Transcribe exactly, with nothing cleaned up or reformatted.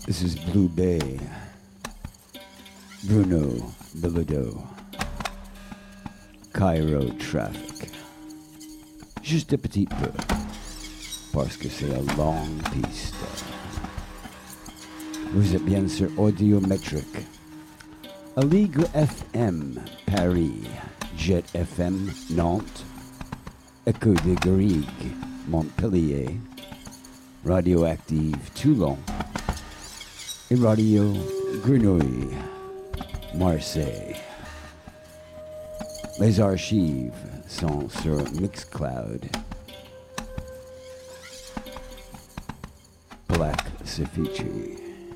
This is Blue Bay. Bruno Bilodeau. Cairo Traffic. Juste un petit peu. Parce que c'est une longue piste. Vous êtes bien sur Audiométrique. Aligre F M, Paris. Jet F M, Nantes. Echo de Garrigue, Montpellier. Radioactive, Toulon. Et Radio Grenouille, Marseille. Les archives sont sur Mixcloud. Black Ceviche.